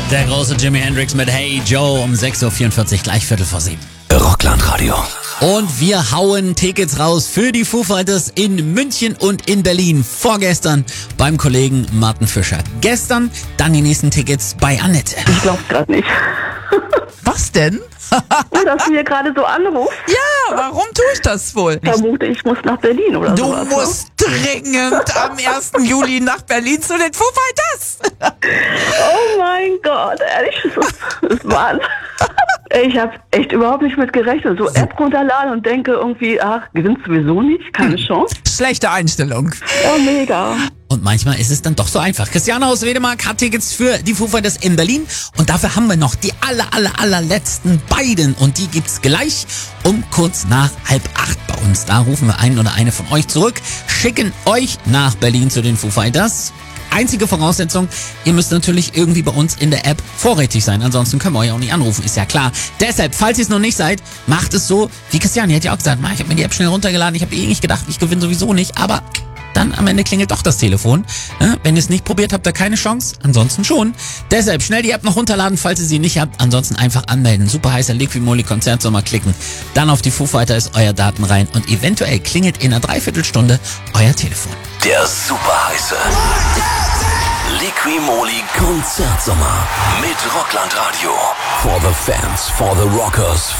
Der große Jimi Hendrix mit Hey Joe um 6.44 Uhr, gleich 7:15. Rocklandradio. Und wir hauen Tickets raus für die Foo Fighters in München und in Berlin. Vorgestern beim Kollegen Martin Fischer. Gestern dann die nächsten Tickets bei Annette. Ich glaub's gerade nicht. Was denn? Ja, dass du hier gerade so anrufst. Ja, warum tue ich das wohl? Vermute, ich muss nach Berlin oder Du sowas. musst dringend am 1. Juli nach Berlin zu den Foo Fighters. Oh mein Gott, ehrlich, das ist Wahnsinn. Ich habe echt überhaupt nicht mit gerechnet. So App runterladen und denke irgendwie, ach, gewinnst sowieso nicht, keine Chance. Schlechte Einstellung. Ja, mega. Und manchmal ist es dann doch so einfach. Christiane aus Wedemark hat Tickets für die Foo Fighters in Berlin. Und dafür haben wir noch die allerletzten beiden. Und die gibt's gleich um kurz nach 7:30 bei uns. Da rufen wir einen oder eine von euch zurück, schicken euch nach Berlin zu den Foo Fighters. Einzige Voraussetzung, ihr müsst natürlich irgendwie bei uns in der App vorrätig sein. Ansonsten können wir euch auch nicht anrufen, ist ja klar. Deshalb, falls ihr es noch nicht seid, macht es so, wie Christiane, die hat ja auch gesagt, ich habe mir die App schnell runtergeladen, ich habe nicht gedacht, ich gewinne sowieso nicht, aber dann am Ende klingelt doch das Telefon. Wenn ihr es nicht probiert habt, habt ihr keine Chance, ansonsten schon. Deshalb schnell die App noch runterladen, falls ihr sie nicht habt, ansonsten einfach anmelden. Super heißer Liquimoli Konzertsommer klicken, dann auf die Foo Fighters, euer Daten rein und eventuell klingelt in einer Dreiviertelstunde euer Telefon. Der super heiße Liquimoli Konzertsommer mit Rocklandradio. For the fans, for the rockers,